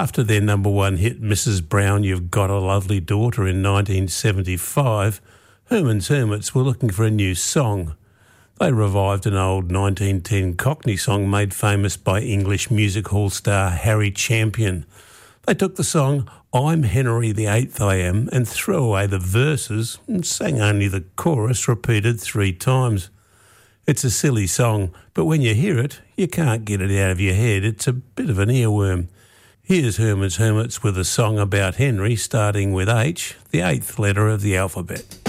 After their number one hit, Mrs. Brown, You've Got a Lovely Daughter in 1975, Herman's Hermits were looking for a new song. They revived an old 1910 Cockney song made famous by English music hall star Harry Champion. They took the song I'm Henry VIII I Am and threw away the verses and sang only the chorus repeated 3 times. It's a silly song, but when you hear it, you can't get it out of your head. It's a bit of an earworm. Here's Herman's Hermits with a song about Henry starting with H, the 8th letter of the alphabet.